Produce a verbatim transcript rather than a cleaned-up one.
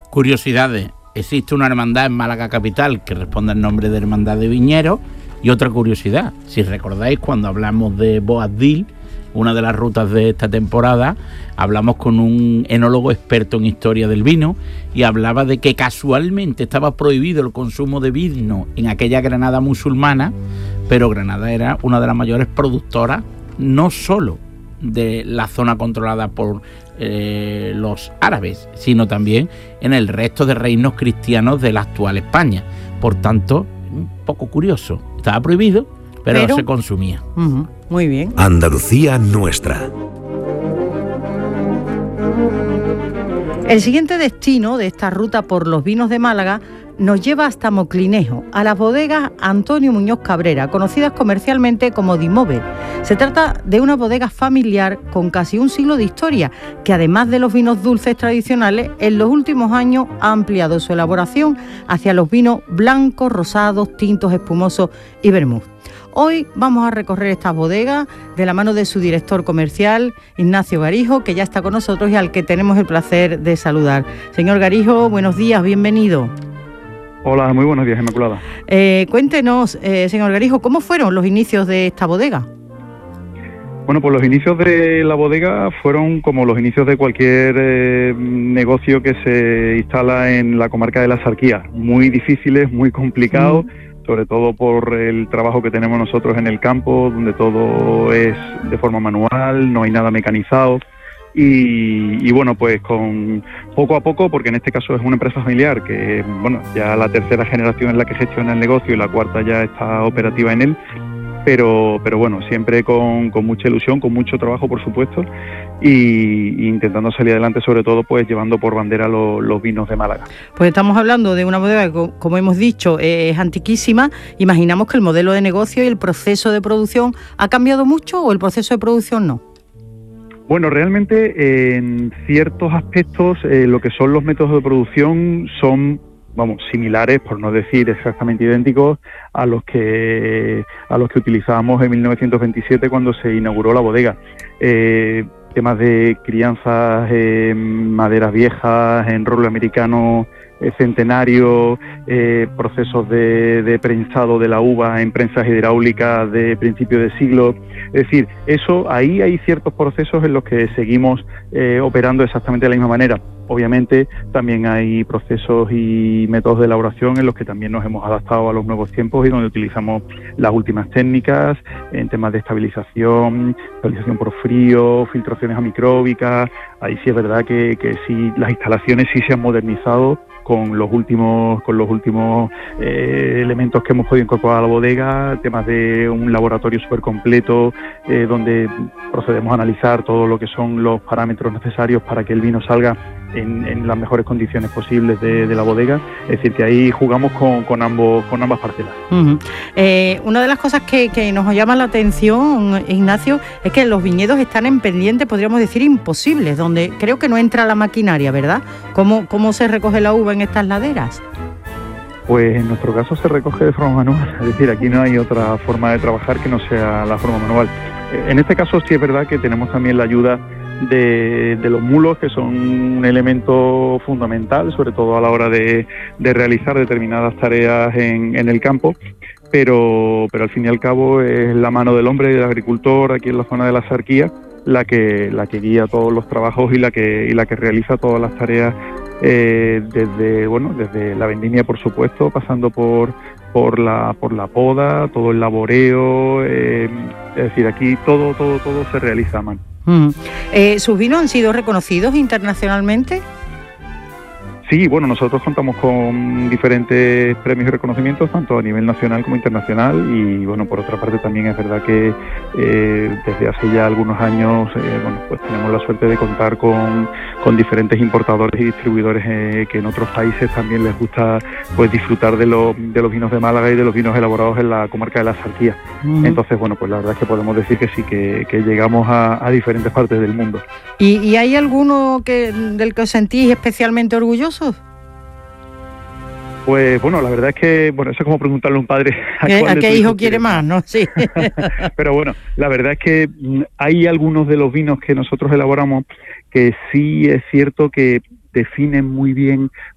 Curiosidades. Existe una hermandad en Málaga capital que responde al nombre de Hermandad de Viñeros. Y otra curiosidad, si recordáis cuando hablamos de Boabdil, una de las rutas de esta temporada, hablamos con un enólogo experto en historia del vino y hablaba de que casualmente estaba prohibido el consumo de vino en aquella Granada musulmana, pero Granada era una de las mayores productoras, no solo de la zona controlada por eh, los árabes, sino también en el resto de reinos cristianos de la actual España. Por tanto, un poco curioso, estaba prohibido, pero, pero se consumía. Uh-huh. Muy bien. Andalucía nuestra. El siguiente destino de esta ruta por los vinos de Málaga nos lleva hasta Moclinejo, a las bodegas Antonio Muñoz Cabrera, conocidas comercialmente como Dimove. Se trata de una bodega familiar con casi un siglo de historia, que además de los vinos dulces tradicionales, en los últimos años ha ampliado su elaboración hacia los vinos blancos, rosados, tintos, espumosos y vermut. Hoy vamos a recorrer estas bodegas de la mano de su director comercial, Ignacio Garijo, que ya está con nosotros y al que tenemos el placer de saludar. Señor Garijo, buenos días, bienvenido. Hola, muy buenos días, Inmaculada. Eh, cuéntenos, eh, señor Garijo, ¿cómo fueron los inicios de esta bodega? Bueno, pues los inicios de la bodega fueron como los inicios de cualquier eh, negocio que se instala en la comarca de la Axarquía. Muy difíciles, muy complicados, mm. sobre todo por el trabajo que tenemos nosotros en el campo, donde todo es de forma manual, no hay nada mecanizado. Y, y bueno, pues con poco a poco, porque en este caso es una empresa familiar que, bueno, ya la tercera generación es la que gestiona el negocio y la cuarta ya está operativa en él, pero pero bueno, siempre con, con mucha ilusión, con mucho trabajo, por supuesto, y, y intentando salir adelante, sobre todo pues llevando por bandera lo, los vinos de Málaga. Pues estamos hablando de una bodega que, como hemos dicho, es antiquísima. Imaginamos que el modelo de negocio y el proceso de producción ha cambiado mucho, ¿o el proceso de producción no? Bueno, realmente eh, en ciertos aspectos eh, lo que son los métodos de producción son, vamos, similares, por no decir exactamente idénticos, a los que a los que utilizábamos en mil novecientos veintisiete cuando se inauguró la bodega. Eh, temas de crianzas en maderas viejas, en roble americano eh, centenario, eh, procesos de, de prensado de la uva en prensas hidráulicas de principio de siglo. Es decir, eso ahí hay ciertos procesos en los que seguimos eh, operando exactamente de la misma manera. Obviamente también hay procesos y métodos de elaboración en los que también nos hemos adaptado a los nuevos tiempos y donde utilizamos las últimas técnicas en temas de estabilización, estabilización por frío, filtraciones amicróbicas. Ahí sí es verdad que, que sí, las instalaciones sí se han modernizado con los últimos con los últimos eh, elementos que hemos podido incorporar a la bodega, temas de un laboratorio súper completo eh, donde procedemos a analizar todo lo que son los parámetros necesarios para que el vino salga en, en las mejores condiciones posibles de, de la bodega. Es decir, que ahí jugamos con, con ambos con ambas parcelas. Uh-huh. Eh, una de las cosas que, que nos llama la atención, Ignacio, es que los viñedos están en pendientes, podríamos decir, imposibles, donde creo que no entra la maquinaria, ¿verdad? ¿Cómo, cómo se recoge la uva en estas laderas? Pues en nuestro caso se recoge de forma manual, es decir, aquí no hay otra forma de trabajar que no sea la forma manual. En este caso sí es verdad que tenemos también la ayuda de, de los mulos, que son un elemento fundamental, sobre todo a la hora de, de realizar determinadas tareas en, en el campo, pero, pero al fin y al cabo es la mano del hombre y del agricultor aquí en la zona de la Axarquía la que, la que guía todos los trabajos y la que, y la que realiza todas las tareas. Eh, desde bueno desde la vendimia, por supuesto, pasando por por la por la poda, todo el laboreo, eh, es decir, aquí todo todo todo se realiza a mano. Mm. Eh, ¿Sus vinos han sido reconocidos internacionalmente? Sí, bueno, nosotros contamos con diferentes premios y reconocimientos, tanto a nivel nacional como internacional, y bueno, por otra parte también es verdad que eh, desde hace ya algunos años, eh, bueno, pues tenemos la suerte de contar con, con diferentes importadores y distribuidores eh, que en otros países también les gusta pues disfrutar de, lo, de los vinos de Málaga y de los vinos elaborados en la comarca de la Axarquía. Uh-huh. Entonces, bueno, pues la verdad es que podemos decir que sí, que, que llegamos a, a diferentes partes del mundo. ¿Y, y hay alguno que del que os sentís especialmente orgullosos? Pues bueno, la verdad es que, bueno, eso es como preguntarle a un padre a, ¿A qué hijo quiere más, ¿no? Sí. Pero bueno, la verdad es que hay algunos de los vinos que nosotros elaboramos que sí es cierto que definen muy bien